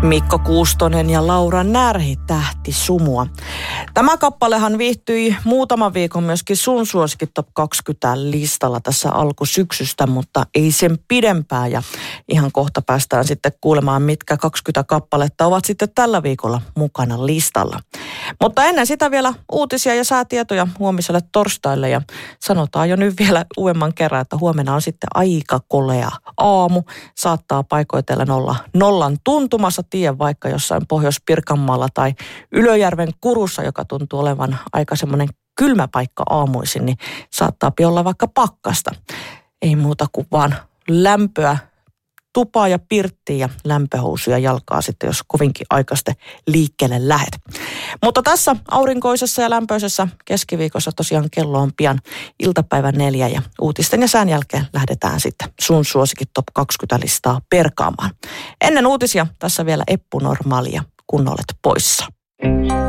Mikko Kuustonen ja Laura Närhi tähti sumua. Tämä kappalehan viihtyi muutaman viikon myöskin sun suosikin Top 20 listalla tässä alkusyksystä, mutta ei sen pidempään. Ja ihan kohta päästään sitten kuulemaan, mitkä 20 kappaletta ovat sitten tällä viikolla mukana listalla. Mutta ennen sitä vielä uutisia ja säätietoja huomiselle torstaille. Ja sanotaan jo nyt vielä uudemman kerran, että huomenna on sitten aika kolea aamu. Saattaa paikoitellen olla nollan tuntumassa. Tiedän vaikka jossain Pohjois-Pirkanmaalla tai Ylöjärven Kurussa, joka tuntuu olevan aika semmoinen kylmä paikka aamuisin, niin saattaa olla vaikka pakkasta. Ei muuta kuin vaan lämpöä tupaa ja pirttiin ja lämpöhousuja jalkaa sitten, jos kovinkin aikaisesti liikkeelle lähet. Mutta tässä aurinkoisessa ja lämpöisessä keskiviikossa tosiaan kello on pian iltapäivän 4 ja uutisten ja sään jälkeen lähdetään sitten sun suosikin Top 20 listaa perkaamaan. Ennen uutisia tässä vielä Eppu Normaalia, kun olet poissa.